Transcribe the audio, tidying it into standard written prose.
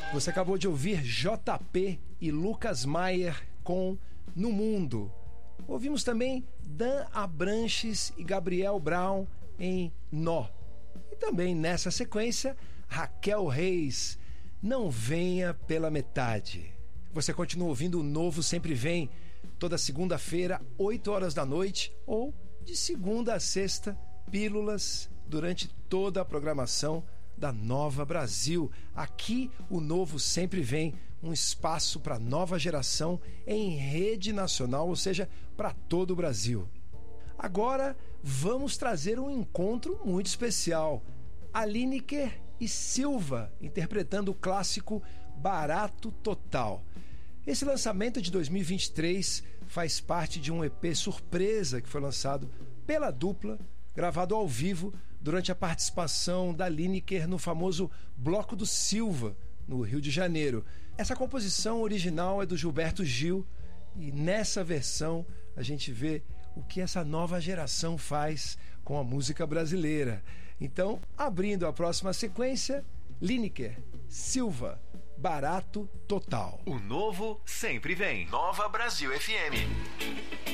Você acabou de ouvir JP e Lucas Maier com No Mundo. Ouvimos também Dan Abranches e Gabriel Brown em Nó. E também nessa sequência, Raquel Reis, Não Venha Pela Metade. Você continua ouvindo o Novo Sempre Vem, toda segunda-feira, 8 horas da noite, ou de segunda a sexta, pílulas durante toda a programação da Nova Brasil. Aqui o Novo Sempre Vem, um espaço para a nova geração em rede nacional, ou seja, para todo o Brasil. Agora vamos trazer um encontro muito especial. Lineker e Silva interpretando o clássico Barato Total. Esse lançamento de 2023 faz parte de um EP surpresa que foi lançado pela dupla, gravado ao vivo durante a participação da Lineker no famoso Bloco do Silva, no Rio de Janeiro. Essa composição original é do Gilberto Gil e nessa versão a gente vê o que essa nova geração faz com a música brasileira. Então, abrindo a próxima sequência, Lineker, Silva, Barato Total. O Novo Sempre Vem. Nova Brasil FM.